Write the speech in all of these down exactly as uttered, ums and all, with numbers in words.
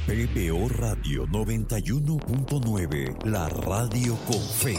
P B O Radio noventa y uno punto nueve, la radio con fe.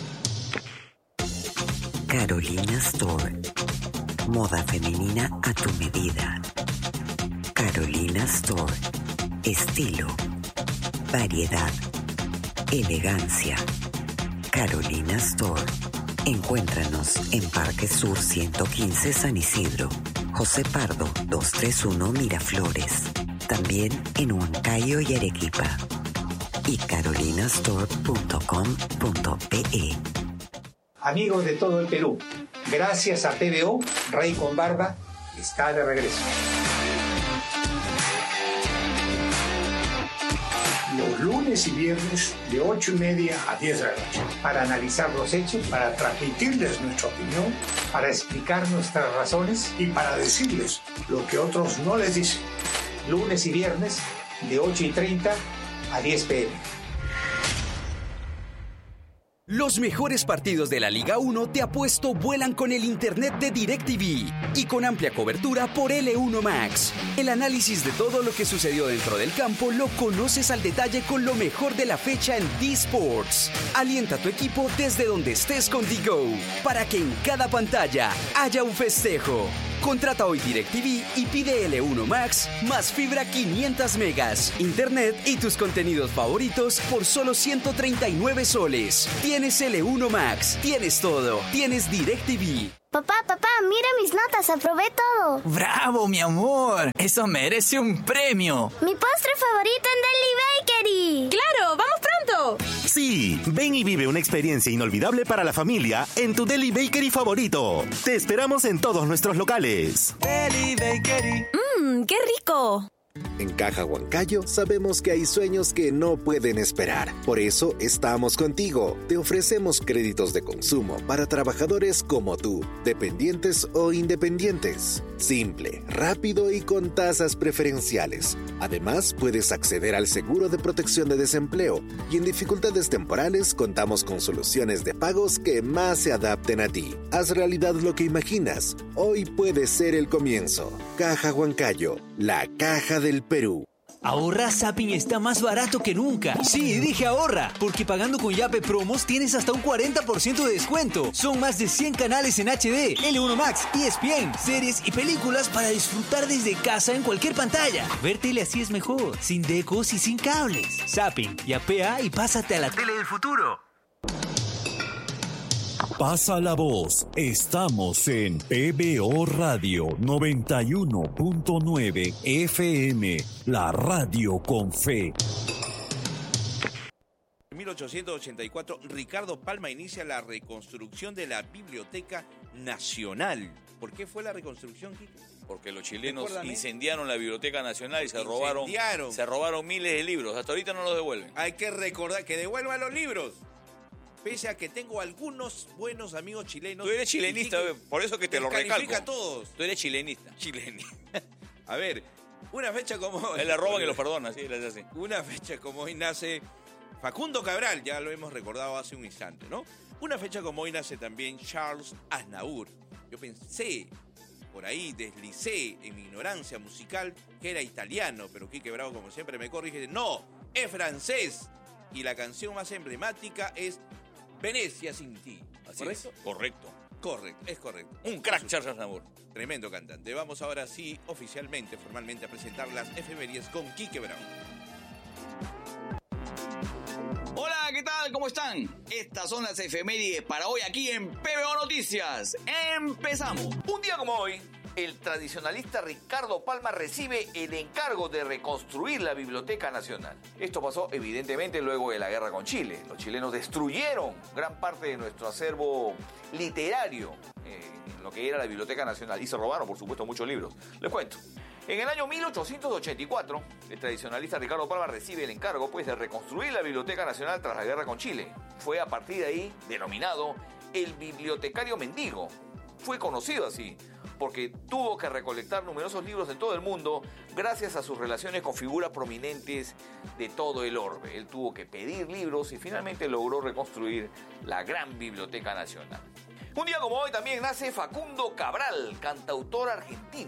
Carolina Store. Moda femenina a tu medida. Carolina Store. Estilo, variedad, elegancia. Carolina Store. Encuéntranos en Parque Sur ciento quince San Isidro, José Pardo doscientos treinta y uno Miraflores. También en Huancayo y Arequipa. Y carolinastore punto com punto pe. Amigos de todo el Perú, gracias a P B O, Rey con Barba está de regreso. Los lunes y viernes de ocho y media a diez de la noche, para analizar los hechos, para transmitirles nuestra opinión, para explicar nuestras razones y para decirles lo que otros no les dicen. Lunes y viernes de ocho y treinta a diez pe eme. Los mejores partidos de la Liga uno te apuesto vuelan con el internet de DirecTV y con amplia cobertura por L uno Max. El análisis de todo lo que sucedió dentro del campo lo conoces al detalle con lo mejor de la fecha en D-Sports. Alienta a tu equipo desde donde estés con D-Go para que en cada pantalla haya un festejo. Contrata hoy DirecTV y pide L uno Max más fibra quinientos megas, internet y tus contenidos favoritos por solo ciento treinta y nueve soles. Tienes L uno Max, tienes todo, tienes DirecTV. Papá, papá, mira mis notas, aprobé todo. ¡Bravo, mi amor! ¡Eso merece un premio! ¡Mi postre favorito en Deli Bakery! ¡Claro! ¡Vamos pronto! Sí, ven y vive una experiencia inolvidable para la familia en tu Deli Bakery favorito. Te esperamos en todos nuestros locales. Deli Bakery. ¡Mmm, qué rico! En Caja Huancayo sabemos que hay sueños que no pueden esperar. Por eso estamos contigo. Te ofrecemos créditos de consumo para trabajadores como tú, dependientes o independientes. Simple, rápido y con tasas preferenciales. Además, puedes acceder al seguro de protección de desempleo. Y en dificultades temporales contamos con soluciones de pagos que más se adapten a ti. Haz realidad lo que imaginas. Hoy puede ser el comienzo. Caja Huancayo, la caja del Perú. Ahorra Zapping está más barato que nunca. Sí, dije ahorra, porque pagando con Yape Promos tienes hasta un cuarenta por ciento de descuento. Son más de cien canales en H D, L uno Max, E S P N, series y películas para disfrutar desde casa en cualquier pantalla. Ver tele así es mejor, sin decos y sin cables. Zapping, yapea y pásate a la tele del futuro. Pasa la voz. Estamos en P B O Radio noventa y uno punto nueve F M, la radio con fe. En mil ochocientos ochenta y cuatro, Ricardo Palma inicia la reconstrucción de la Biblioteca Nacional. ¿Por qué fue la reconstrucción, Quique? Porque los chilenos incendiaron la Biblioteca Nacional y se robaron, se robaron miles de libros. Hasta ahorita no los devuelven. Hay que recordar que devuelvan los libros. Pese a que tengo algunos buenos amigos chilenos. Tú eres chilenista, que, por eso que te lo recalco. A todos. Tú eres chilenista. Chilenista. A ver, una fecha como hoy. Él la roban y lo perdona, sí, es así. Una fecha como hoy nace Facundo Cabral, ya lo hemos recordado hace un instante, ¿no? Una fecha como hoy nace también Charles Aznavour. Yo pensé, por ahí deslicé en mi ignorancia musical, que era italiano, pero Quique Bravo, como siempre, me corrige. No, es francés. Y la canción más emblemática es Venecia sin ti. Así ¿Correcto? Es. Correcto. Correcto, es correcto. Un crack, Charles Aznavour. Tremendo cantante. Vamos ahora sí, oficialmente, formalmente, a presentar las efemérides con Quique Bravo. Hola, ¿qué tal? ¿Cómo están? Estas son las efemérides para hoy aquí en P B O Noticias. ¡Empezamos! Un día como hoy, el tradicionalista Ricardo Palma recibe el encargo de reconstruir la Biblioteca Nacional. Esto pasó evidentemente luego de la guerra con Chile. Los chilenos destruyeron gran parte de nuestro acervo literario eh, en lo que era la Biblioteca Nacional y se robaron, por supuesto, muchos libros. Les cuento. En el año mil ochocientos ochenta y cuatro, el tradicionalista Ricardo Palma recibe el encargo pues, de reconstruir la Biblioteca Nacional tras la guerra con Chile. Fue a partir de ahí denominado el bibliotecario mendigo. Fue conocido así porque tuvo que recolectar numerosos libros en todo el mundo gracias a sus relaciones con figuras prominentes de todo el orbe. Él tuvo que pedir libros y finalmente logró reconstruir la gran Biblioteca Nacional. Un día como hoy también nace Facundo Cabral, cantautor argentino.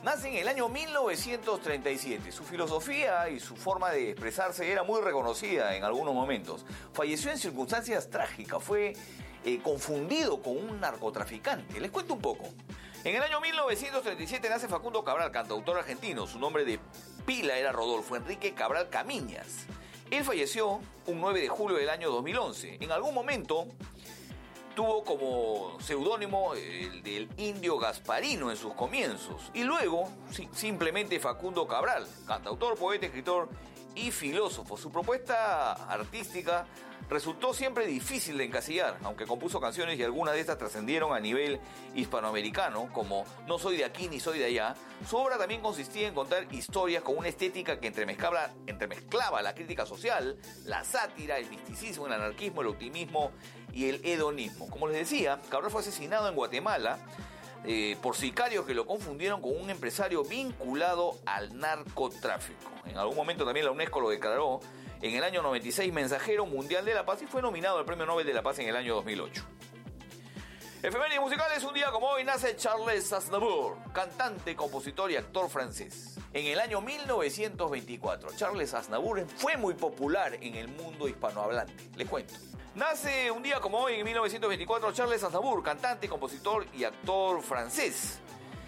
nace en el año mil novecientos treinta y siete. Su filosofía y su forma de expresarse era muy reconocida en algunos momentos. Falleció en circunstancias trágicas, fue eh, confundido con un narcotraficante. Les cuento un poco. En el año mil novecientos treinta y siete nace Facundo Cabral, cantautor argentino. Su nombre de pila era Rodolfo Enrique Cabral Camiñas. Él falleció un nueve de julio del año dos mil once. En algún momento tuvo como seudónimo el del Indio Gasparino en sus comienzos. Y luego, sí, simplemente Facundo Cabral, cantautor, poeta, escritor y filósofo. Su propuesta artística resultó siempre difícil de encasillar, aunque compuso canciones y algunas de estas trascendieron a nivel hispanoamericano, como No soy de aquí ni soy de allá. Su obra también consistía en contar historias con una estética que entremezclaba, entremezclaba la crítica social, la sátira, el misticismo, el anarquismo, el optimismo y el hedonismo. Como les decía, Cabral fue asesinado en Guatemala eh, por sicarios que lo confundieron con un empresario vinculado al narcotráfico. En algún momento también la UNESCO lo declaró en el año noventa y seis mensajero mundial de la paz y fue nominado al Premio Nobel de la Paz en el año dos mil ocho. Efemérides musicales, un día como hoy nace Charles Aznavour, cantante, compositor y actor francés. En el año mil novecientos veinticuatro, Charles Aznavour fue muy popular en el mundo hispanohablante. Les cuento. Nace un día como hoy en mil novecientos veinticuatro Charles Aznavour, cantante, compositor y actor francés.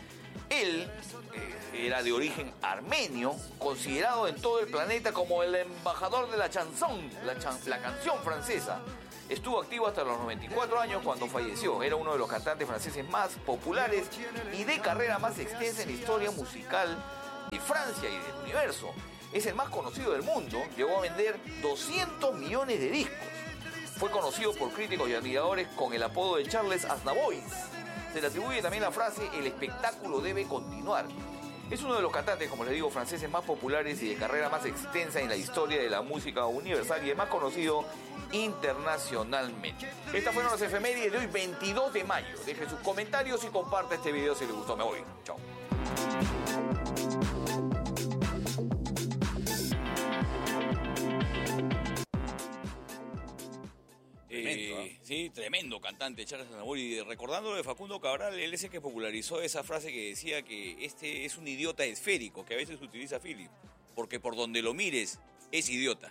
Él eh, era de origen armenio, considerado en todo el planeta como el embajador de la chanson, la, chan, la canción francesa. Estuvo activo hasta los noventa y cuatro años cuando falleció. Era uno de los cantantes franceses más populares y de carrera más extensa en la historia musical de Francia y del universo. Es el más conocido del mundo, llegó a vender doscientos millones de discos. Fue conocido por críticos y admiradores con el apodo de Charles Aznavour. Se le atribuye también la frase "el espectáculo debe continuar". Es uno de los cantantes, como les digo, franceses más populares y de carrera más extensa en la historia de la música universal y el más conocido internacionalmente. Estas fueron las efemérides de hoy, veintidós de mayo. Deje sus comentarios y comparte este video si les gustó. Me voy. Chao. Eh, sí, tremendo cantante Charles Aznavour. Y recordando de Facundo Cabral, él es el que popularizó esa frase que decía que este es un idiota esférico, que a veces utiliza Philip, porque por donde lo mires es idiota.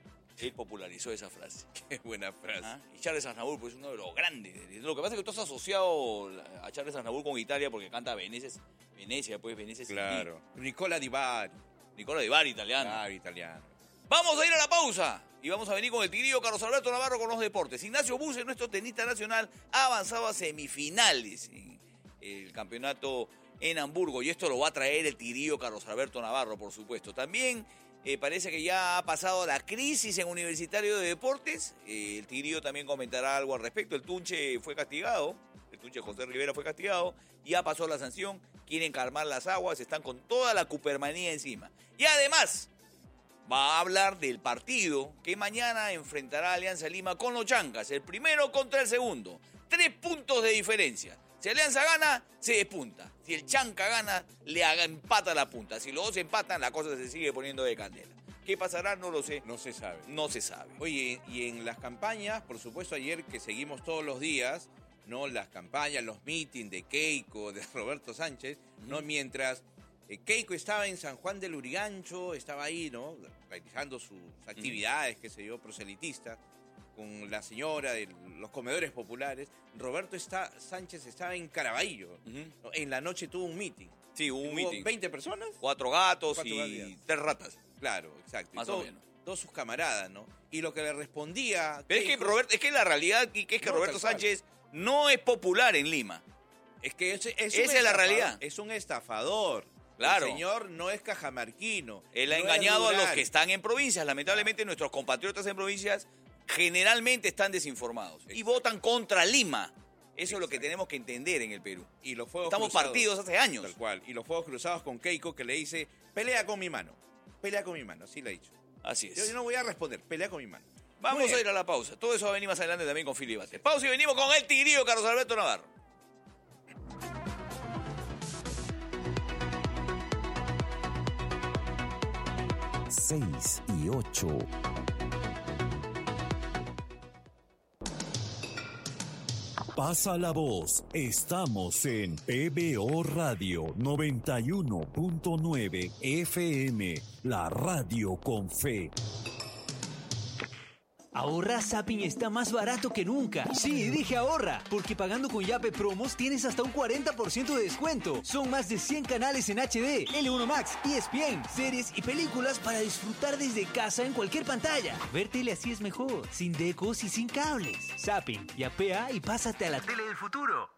Él popularizó esa frase. Qué buena frase. ¿Ah? Y Charles Aznavour, pues, es uno de los grandes. Lo que pasa es que tú has asociado a Charles Aznavour con Italia porque canta Venecia, Venecia, pues Venecia. Claro. Nicola Di Bari. Nicola Di Bari, italiano. Claro, italiano. Vamos a ir a la pausa. Y vamos a venir con el tigrillo Carlos Alberto Navarro con los deportes. Ignacio Buse, nuestro tenista nacional, ha avanzado a semifinales en el campeonato en Hamburgo. Y esto lo va a traer el tigrillo Carlos Alberto Navarro, por supuesto. También eh, parece que ya ha pasado la crisis en Universitario de Deportes. Eh, el tigrillo también comentará algo al respecto. El Tunche fue castigado. El Tunche José Rivera fue castigado. Ya pasó la sanción. Quieren calmar las aguas. Están con toda la cupermanía encima. Y además va a hablar del partido que mañana enfrentará a Alianza Lima con los Chancas. El primero contra el segundo. Tres puntos de diferencia. Si Alianza gana, se despunta. Si el Chanca gana, le haga, empata la punta. Si los dos empatan, la cosa se sigue poniendo de candela. ¿Qué pasará? No lo sé. No se sabe. No se sabe. Oye, y en las campañas, por supuesto, ayer que seguimos todos los días, ¿no? Las campañas, los mítines de Keiko, de Roberto Sánchez, ¿no? Uh-huh. Mientras eh, Keiko estaba en San Juan del Lurigancho, estaba ahí, ¿no? Realizando sus actividades, uh-huh. qué sé yo, proselitistas, con la señora de los comedores populares. Roberto está, Sánchez estaba en Caraballo. Uh-huh. ¿No? En la noche tuvo un meeting. Sí, hubo un meeting. ¿veinte personas? Cuatro gatos Cuatro y gatos. tres ratas. Claro, exacto. Más todo, o menos. Todos sus camaradas, ¿no? Y lo que le respondía... Pero Keiko, es, que Roberto, es que la realidad aquí que es que no, Roberto Sánchez no es popular en Lima. Es que es, es esa es la realidad. Es un estafador. Claro. El señor no es cajamarquino. Él ha no engañado a los que están en provincias. Lamentablemente nuestros compatriotas en provincias generalmente están desinformados. Exacto. Y votan contra Lima. Eso Exacto. es lo que tenemos que entender en el Perú. Y los fuegos Estamos cruzados, partidos hace años. Tal cual. Y los fuegos cruzados con Keiko, que le dice, pelea con mi mano. Pelea con mi mano, así le ha dicho. Así es. Yo no voy a responder, pelea con mi mano. Vamos a ir a la pausa. Todo eso va a venir más adelante también con Philip Bates. Pausa y venimos con el tigrillo Carlos Alberto Navarro. Seis y ocho. Pasa la voz, estamos en P B O Radio noventa y uno punto nueve F M, la radio con fe. Ahorra Zapping está más barato que nunca. Sí, dije ahorra, porque pagando con Yape Promos tienes hasta un cuarenta por ciento de descuento. Son más de cien canales en H D, L uno Max, E S P N, series y películas para disfrutar desde casa en cualquier pantalla. Ver tele así es mejor, sin decos y sin cables. Zapping, yapea y pásate a la tele del futuro.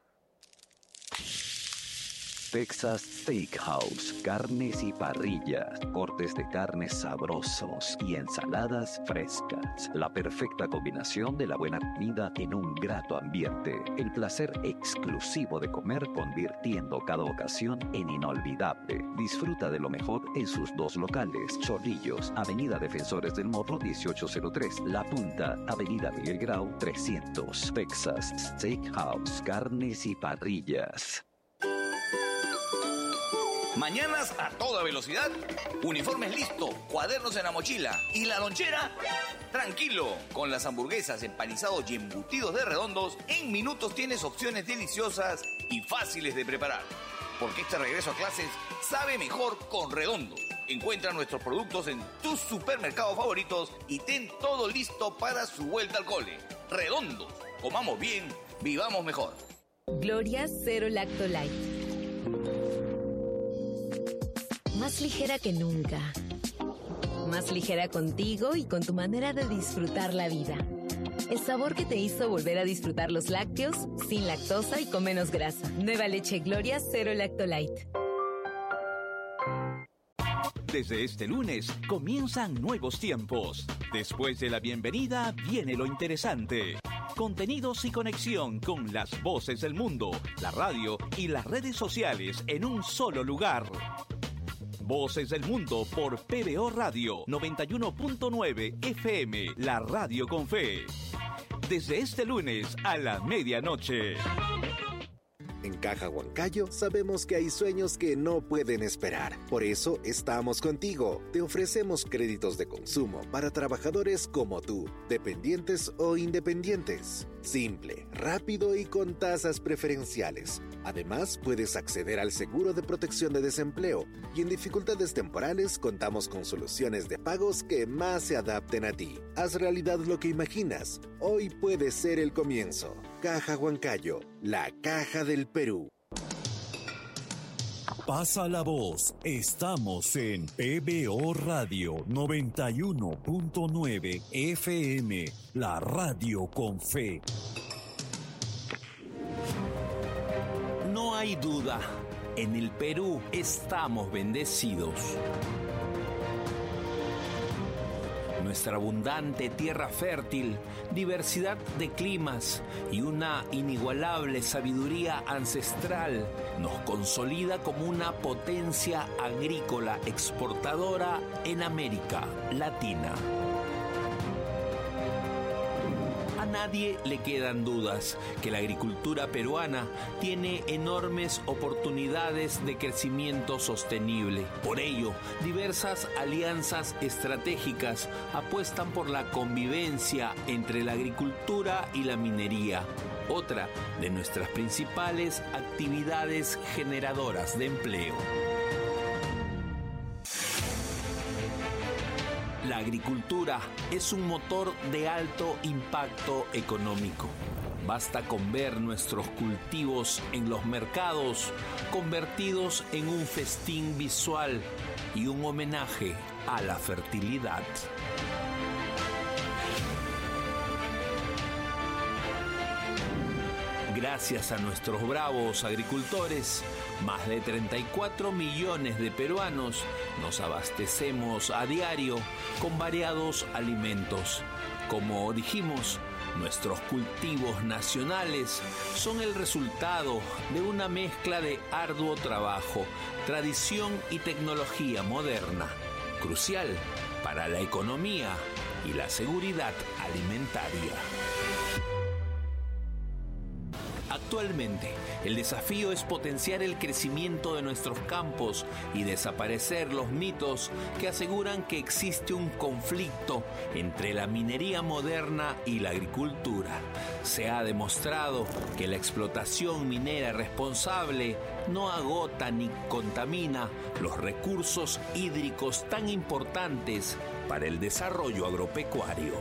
Texas Steakhouse, carnes y parrillas, cortes de carnes sabrosos y ensaladas frescas. La perfecta combinación de la buena comida en un grato ambiente. El placer exclusivo de comer convirtiendo cada ocasión en inolvidable. Disfruta de lo mejor en sus dos locales. Chorrillos, Avenida Defensores del Morro dieciocho cero tres. La Punta, Avenida Miguel Grau trescientos. Texas Steakhouse, carnes y parrillas. Mañanas a toda velocidad, uniformes listo, cuadernos en la mochila y la lonchera, tranquilo. Con las hamburguesas, empanizados y embutidos de Redondos, en minutos tienes opciones deliciosas y fáciles de preparar. Porque este regreso a clases sabe mejor con Redondos. Encuentra nuestros productos en tus supermercados favoritos y ten todo listo para su vuelta al cole. Redondos, comamos bien, vivamos mejor. Gloria Cero Lacto Light. Más ligera que nunca. Más ligera contigo y con tu manera de disfrutar la vida. El sabor que te hizo volver a disfrutar los lácteos, sin lactosa y con menos grasa. Nueva leche Gloria Cero Lacto Light. Desde este lunes comienzan nuevos tiempos. Después de la bienvenida viene lo interesante. Contenidos y conexión con las voces del mundo, la radio y las redes sociales en un solo lugar. Voces del Mundo por P B O Radio noventa y uno punto nueve F M, la radio con fe. Desde este lunes a la medianoche. En Caja Huancayo sabemos que hay sueños que no pueden esperar. Por eso estamos contigo. Te ofrecemos créditos de consumo para trabajadores como tú, dependientes o independientes. Simple, rápido y con tasas preferenciales. Además, puedes acceder al seguro de protección de desempleo y en dificultades temporales contamos con soluciones de pagos que más se adapten a ti. Haz realidad lo que imaginas. Hoy puede ser el comienzo. Caja Huancayo, la caja del Perú. Pasa la voz, estamos en P B O Radio noventa y uno punto nueve F M, la radio con fe. No hay duda, en el Perú estamos bendecidos. Nuestra abundante tierra fértil, diversidad de climas y una inigualable sabiduría ancestral nos consolida como una potencia agrícola exportadora en América Latina. A nadie le quedan dudas que la agricultura peruana tiene enormes oportunidades de crecimiento sostenible. Por ello, diversas alianzas estratégicas apuestan por la convivencia entre la agricultura y la minería, otra de nuestras principales actividades generadoras de empleo. La agricultura es un motor de alto impacto económico. Basta con ver nuestros cultivos en los mercados convertidos en un festín visual y un homenaje a la fertilidad. Gracias a nuestros bravos agricultores, más de treinta y cuatro millones de peruanos nos abastecemos a diario con variados alimentos. Como dijimos, nuestros cultivos nacionales son el resultado de una mezcla de arduo trabajo, tradición y tecnología moderna, crucial para la economía y la seguridad alimentaria. Actualmente, el desafío es potenciar el crecimiento de nuestros campos y desaparecer los mitos que aseguran que existe un conflicto entre la minería moderna y la agricultura. Se ha demostrado que la explotación minera responsable no agota ni contamina los recursos hídricos tan importantes para el desarrollo agropecuario.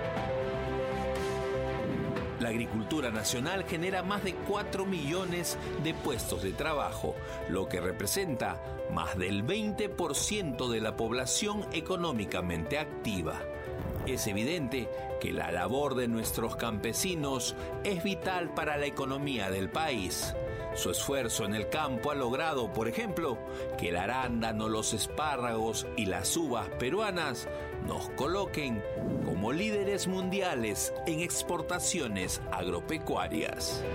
La agricultura nacional genera más de cuatro millones de puestos de trabajo, lo que representa más del veinte por ciento de la población económicamente activa. Es evidente que la labor de nuestros campesinos es vital para la economía del país. Su esfuerzo en el campo ha logrado, por ejemplo, que el arándano, los espárragos y las uvas peruanas nos coloquen como líderes mundiales en exportaciones agropecuarias.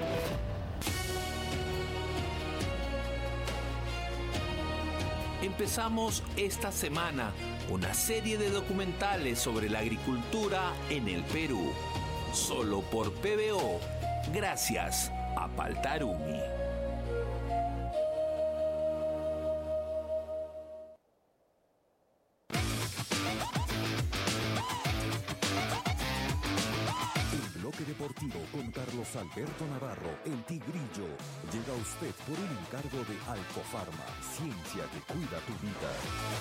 Empezamos esta semana una serie de documentales sobre la agricultura en el Perú, solo por P B O, gracias a Paltarumi. Deportivo con Carlos Alberto Navarro, el Tigrillo, llega a usted por un encargo de Alcofarma, ciencia que cuida tu vida.